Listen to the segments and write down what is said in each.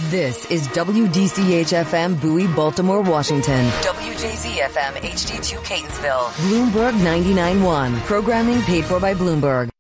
This is WDCH-FM Bowie, Baltimore, Washington. WJZ-FM HD2 Catonsville. Bloomberg 99.1. Programming paid for by Bloomberg.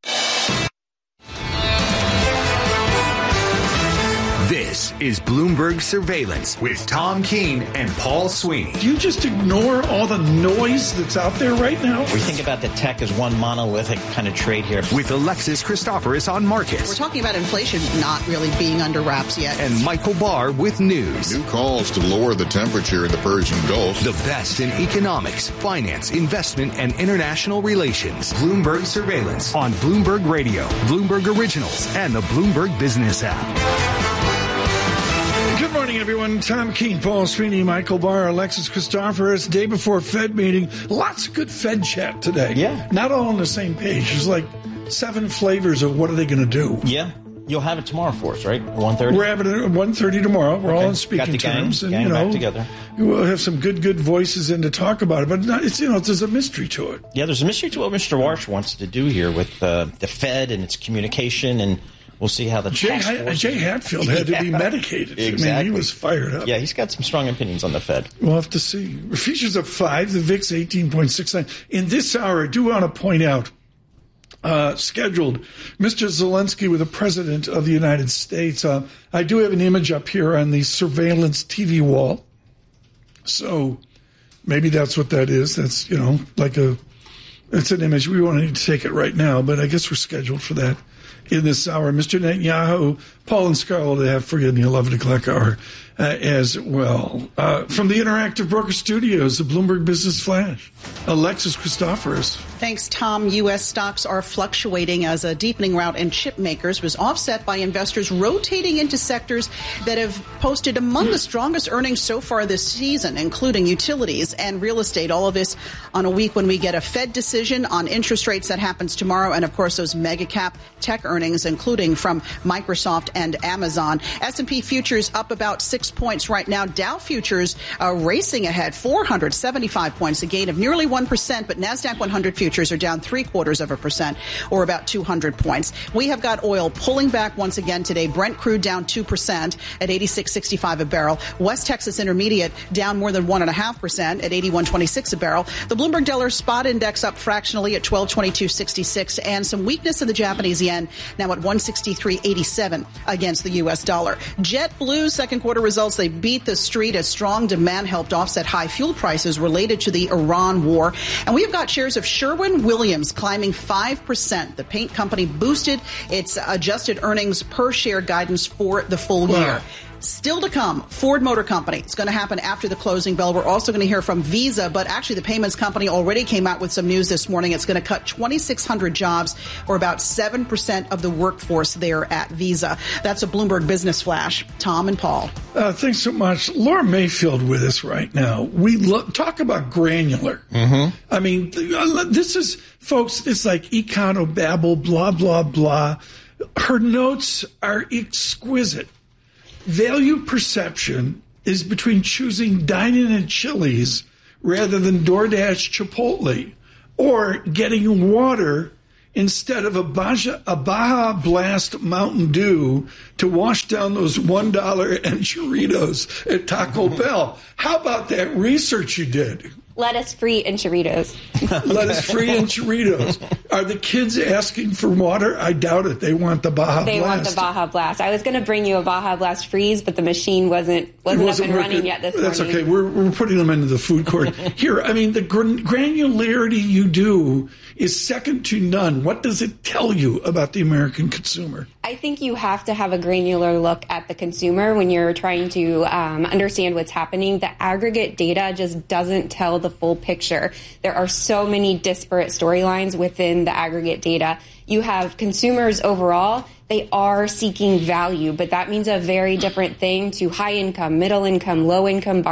This is Bloomberg Surveillance with Tom Keene and Paul Sweeney. Do you just ignore all the noise that's out there right now? We think about the tech as one monolithic kind of trade here. With Alexis Christoforous on markets. We're talking about inflation not really being under wraps yet. And Michael Barr with news. New calls to lower the temperature in the Persian Gulf. The best in economics, finance, investment, and international relations. Bloomberg Surveillance on Bloomberg Radio, Bloomberg Originals, and the Bloomberg Business app. Good morning, everyone. Tom Keene, Paul Sweeney, Michael Barr, Alexis Christoforous. Day before Fed meeting. Lots of good Fed chat today. Yeah. Not all on the same page. There's like 7 flavors of what are they going to do. Yeah. You'll have it tomorrow for us, right? 1:30? We're having it at 1:30 tomorrow. We're all on speaking terms. Gang back together. We'll have some good voices in to talk about it. But there's a mystery to it. Yeah, there's a mystery to what Mr. Warsh wants to do here with the Fed and its communication, and we'll see how the Jay Hatfield had to be medicated. Exactly. I mean, he was fired up. Yeah, he's got some strong opinions on the Fed. We'll have to see. Futures up 5, the VIX 18.69. In this hour, I do want to point out, scheduled, Mr. Zelensky with the President of the United States. I do have an image up here on the surveillance TV wall. So maybe that's what that is. That's, it's an image. We won't need to take it right now, but I guess we're scheduled for that in this hour. Mr. Netanyahu, Paul and Scarlett have for you in the 11 o'clock hour as well. From the Interactive Broker Studios, the Bloomberg Business Flash, Alexis Christoforous. Thanks, Tom. U.S. stocks are fluctuating as a deepening rout in chip makers was offset by investors rotating into sectors that have posted among the strongest earnings so far this season, including utilities and real estate. All of this on a week when we get a Fed decision on interest rates that happens tomorrow, and, of course, those mega cap tech earnings, including from Microsoft and Amazon. S&P futures up about 6 points right now. Dow futures racing ahead, 475 points, a gain of nearly 1%, but NASDAQ 100 futures are down 0.75%, or about 200 points. We have got oil pulling back once again today. Brent crude down 2% at 86.65 a barrel. West Texas Intermediate down more than 1.5% at 81.26 a barrel. The Bloomberg Dollar Spot Index up fractionally at 1222.66, and some weakness in the Japanese yen, now at 163.87 against the U.S. dollar. JetBlue second quarter results, they beat the street as strong demand helped offset high fuel prices related to the Iran war. And we've got shares of Sherwin-Williams climbing 5%. The paint company boosted its adjusted earnings per share guidance for the full year. Still to come, Ford Motor Company. It's going to happen after the closing bell. We're also going to hear from Visa, but actually the payments company already came out with some news this morning. It's going to cut 2,600 jobs, or about 7% of the workforce there at Visa. That's a Bloomberg Business Flash. Tom and Paul. Thanks so much. Laura Mayfield with us right now. We talk about granular. Mm-hmm. I mean, this is, folks, it's like econobabble, blah, blah, blah. Her notes are exquisite. Value perception is between choosing dining at Chili's rather than DoorDash Chipotle, or getting water instead of a Baja Blast Mountain Dew to wash down those $1 enchiladas at Taco Bell. How about that research you did? Lettuce-free enchiladas. Lettuce-free enchiladas. Are the kids asking for water? I doubt it. They want the Baja Blast. They want the Baja Blast. I was going to bring you a Baja Blast freeze, but the machine wasn't up and running yet this morning. That's okay. We're putting them into the food court. Here, I mean, the granularity you do is second to none. What does it tell you about the American consumer? I think you have to have a granular look at the consumer when you're trying to understand what's happening. The aggregate data just doesn't tell the full picture. There are so many disparate storylines within the aggregate data. You have consumers overall, they are seeking value, but that means a very different thing to high income, middle income, low income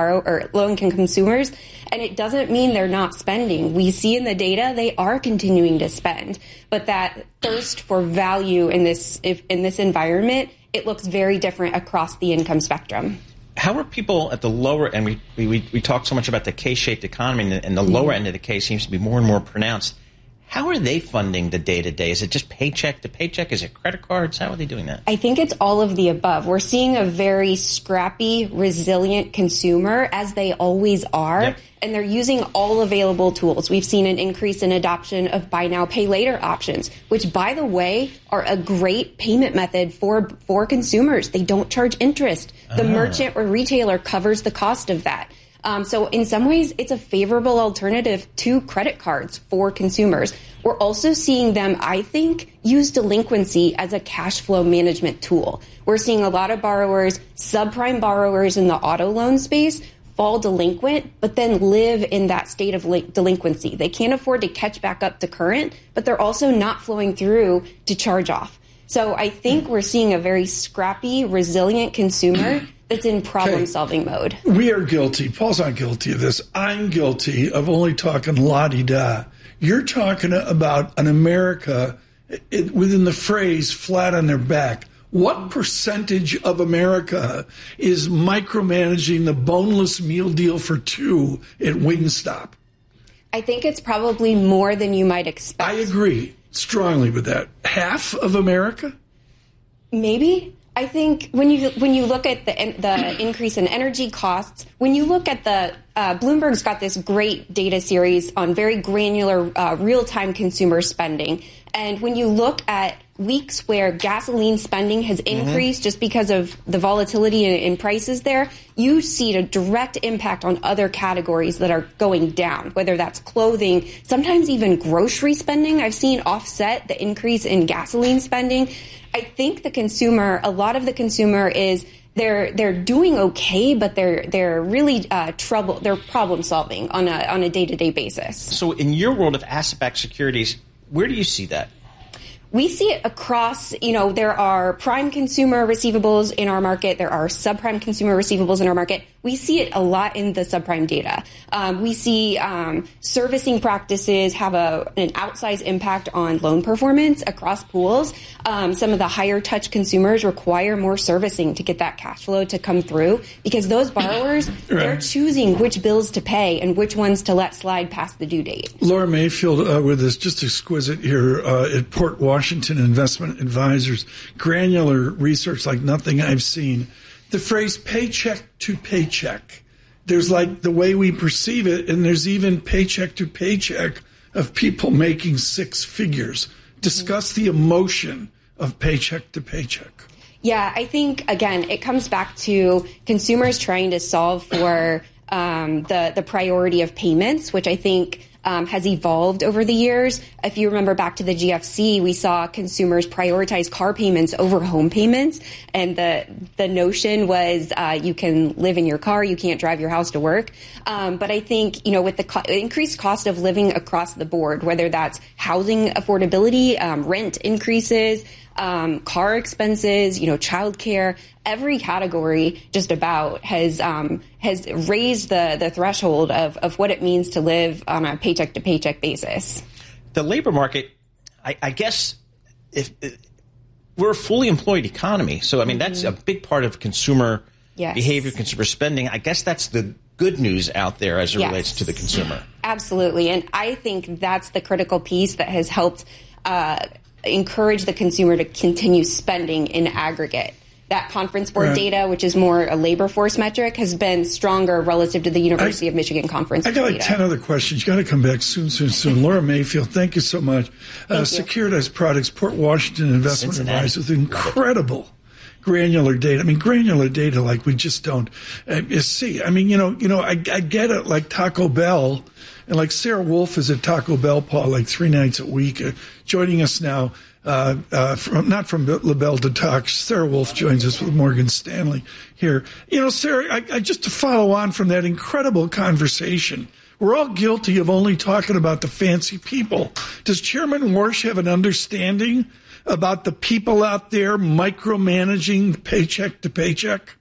consumers. And it doesn't mean they're not spending. We see in the data they are continuing to spend, but that thirst for value in this environment, it looks very different across the income spectrum. How are people at the lower end? We talk so much about the K-shaped economy, and the lower end of the K seems to be more and more pronounced. How are they funding the day-to-day? Is it just paycheck to paycheck? Is it credit cards? How are they doing that? I think it's all of the above. We're seeing a very scrappy, resilient consumer, as they always are. Yep. And they're using all available tools. We've seen an increase in adoption of buy now, pay later options, which, by the way, are a great payment method for consumers. They don't charge interest. The merchant or retailer covers the cost of that. So in some ways, it's a favorable alternative to credit cards for consumers. We're also seeing them, I think, use delinquency as a cash flow management tool. We're seeing a lot of borrowers, subprime borrowers in the auto loan space, fall delinquent, but then live in that state of delinquency. They can't afford to catch back up to current, but they're also not flowing through to charge off. So I think we're seeing a very scrappy, resilient consumer that's in problem-solving mode. We are guilty. Paul's not guilty of this. I'm guilty of only talking la-di-da. You're talking about an America within the phrase flat on their back. What percentage of America is micromanaging the boneless meal deal for two at Wingstop? I think it's probably more than you might expect. I agree strongly with that. Half of America? Maybe. I think when you look at the increase in energy costs, when you look at Bloomberg's got this great data series on very granular real-time consumer spending. And when you look at weeks where gasoline spending has increased just because of the volatility in prices there, you see a direct impact on other categories that are going down, whether that's clothing, sometimes even grocery spending. I've seen offset the increase in gasoline spending. I think a lot of the consumer is they're doing okay, but they're really they're problem solving on a day-to-day basis. So in your world of asset-backed securities, where do you see that? We see it across, there are prime consumer receivables in our market. There are subprime consumer receivables in our market. We see it a lot in the subprime data. We see servicing practices have an outsized impact on loan performance across pools. Some of the higher touch consumers require more servicing to get that cash flow to come through because those borrowers, they're choosing which bills to pay and which ones to let slide past the due date. Laura Mayfield with us, just exquisite here at Port Washington Investment Advisors. Granular research like nothing I've seen. The phrase paycheck to paycheck, there's like the way we perceive it, and there's even paycheck to paycheck of people making six figures. Discuss the emotion of paycheck to paycheck. Yeah, I think, again, it comes back to consumers trying to solve for the priority of payments, which I think has evolved over the years. If you remember back to the GFC, we saw consumers prioritize car payments over home payments. And the notion was you can live in your car, you can't drive your house to work. But I think, with the increased cost of living across the board, whether that's housing affordability, rent increases, car expenses, childcare, every category just about has raised the threshold of what it means to live on a paycheck to paycheck basis. The labor market, I guess, if we're a fully employed economy, so I mean that's a big part of consumer behavior, consumer spending. I guess that's the good news out there as it relates to the consumer. Absolutely, and I think that's the critical piece that has helped encourage the consumer to continue spending in aggregate. That Conference Board data, which is more a labor force metric, has been stronger relative to the University of Michigan Conference Board data. 10 other questions. You got to come back soon. Laura Mayfield, thank you so much. Securitized Products, Port Washington Investment Advisors, with incredible granular data. I mean, granular data like we just don't see. I mean, I get it, like Taco Bell, and like Sarah Wolf is at Taco Bell, Paul, like 3 nights a week, joining us now. Not from LaBelle to talk. Sarah Wolf joins us with Morgan Stanley here. Sarah, I just to follow on from that incredible conversation, we're all guilty of only talking about the fancy people. Does Chairman Warsh have an understanding about the people out there micromanaging paycheck to paycheck?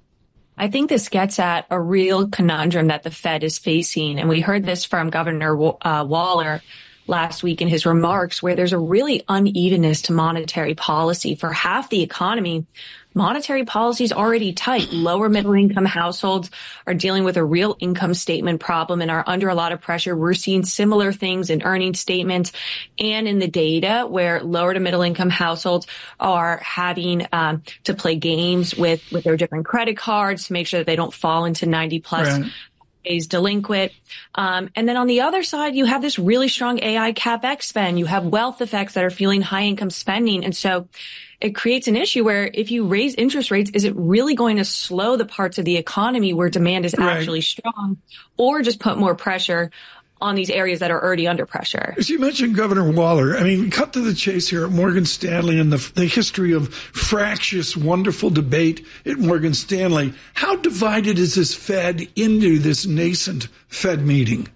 I think this gets at a real conundrum that the Fed is facing. And we heard this from Governor Waller last week in his remarks, where there's a really unevenness to monetary policy. For half the economy, monetary policy is already tight. Lower middle income households are dealing with a real income statement problem and are under a lot of pressure. We're seeing similar things in earnings statements and in the data, where lower to middle income households are having to play games with their different credit cards to make sure that they don't fall into 90 plus days delinquent. And then on the other side, you have this really strong AI CapEx spend. You have wealth effects that are fueling high income spending. And so it creates an issue where if you raise interest rates, is it really going to slow the parts of the economy where demand is actually strong, or just put more pressure on these areas that are already under pressure? As you mentioned Governor Waller, I mean, cut to the chase here at Morgan Stanley and the history of fractious, wonderful debate at Morgan Stanley. How divided is this Fed into this nascent Fed meeting?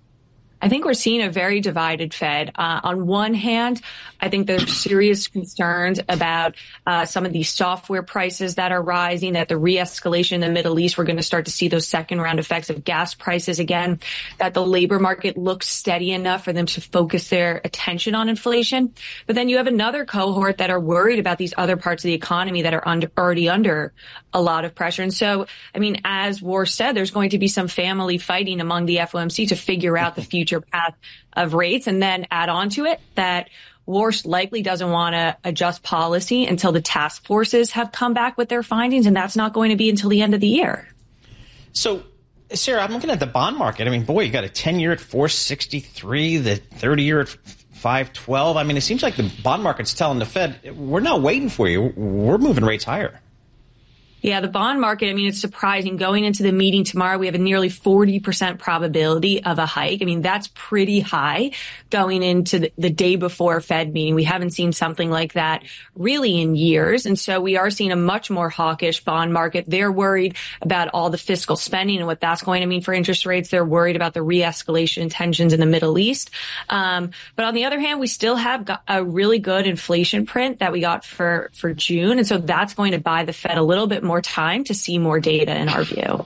I think we're seeing a very divided Fed. On one hand, I think there's serious concerns about some of these software prices that are rising, that the re-escalation in the Middle East, we're going to start to see those second round effects of gas prices again, that the labor market looks steady enough for them to focus their attention on inflation. But then you have another cohort that are worried about these other parts of the economy that are already under a lot of pressure. And so, I mean, as War said, there's going to be some family fighting among the FOMC to figure out the future path of rates, and then add on to it that Warsh likely doesn't want to adjust policy until the task forces have come back with their findings, and that's not going to be until the end of the year. So, Sarah, I'm looking at the bond market. I mean, boy, you got a 10-year at 463, the 30-year at 512. I mean, it seems like the bond market's telling the Fed, we're not waiting for you. We're moving rates higher. Yeah, the bond market, I mean, it's surprising. Going into the meeting tomorrow, we have a nearly 40% probability of a hike. I mean, that's pretty high going into the day before Fed meeting. We haven't seen something like that really in years. And so we are seeing a much more hawkish bond market. They're worried about all the fiscal spending and what that's going to mean for interest rates. They're worried about the re-escalation tensions in the Middle East. But on the other hand, we still have got a really good inflation print that we got for June. And so that's going to buy the Fed a little bit more time to see more data in our view.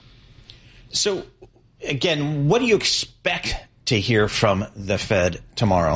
So, again, what do you expect to hear from the Fed tomorrow?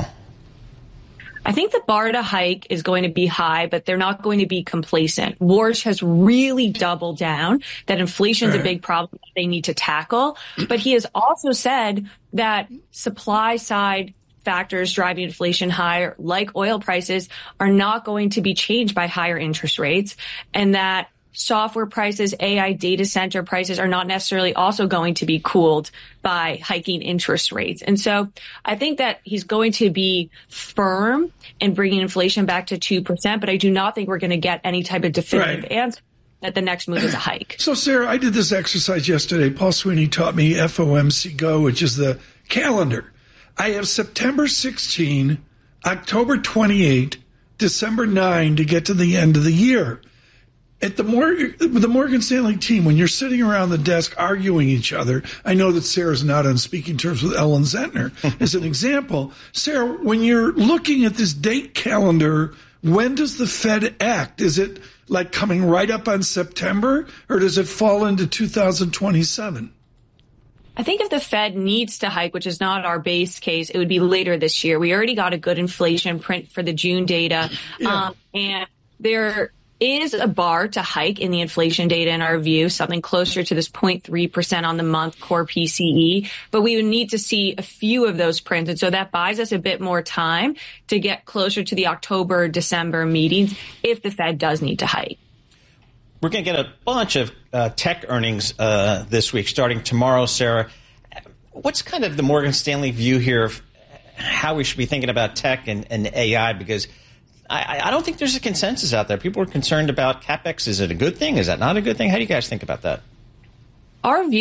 I think the bar to hike is going to be high, but they're not going to be complacent. Warsh has really doubled down that inflation is a big problem that they need to tackle. But he has also said that supply side factors driving inflation higher, like oil prices, are not going to be changed by higher interest rates, and that software prices, AI data center prices are not necessarily also going to be cooled by hiking interest rates. And so I think that he's going to be firm in bringing inflation back to 2%, but I do not think we're going to get any type of definitive answer that the next move is a hike. So, Sarah, I did this exercise yesterday. Paul Sweeney taught me FOMC Go, which is the calendar. I have September 16, October 28, December 9 to get to the end of the year. At the Morgan Stanley team, when you're sitting around the desk arguing each other, I know that Sarah's not on speaking terms with Ellen Zentner as an example. Sarah, when you're looking at this date calendar, when does the Fed act? Is it like coming right up on September, or does it fall into 2027? I think if the Fed needs to hike, which is not our base case, it would be later this year. We already got a good inflation print for the June data. And there is a bar to hike in the inflation data in our view, something closer to this 0.3% on the month core PCE. But we would need to see a few of those prints. And so that buys us a bit more time to get closer to the October, December meetings if the Fed does need to hike. We're going to get a bunch of tech earnings this week, starting tomorrow, Sarah. What's kind of the Morgan Stanley view here of how we should be thinking about tech and AI? Because I don't think there's a consensus out there. People are concerned about CapEx. Is it a good thing? Is that not a good thing? How do you guys think about that? Our view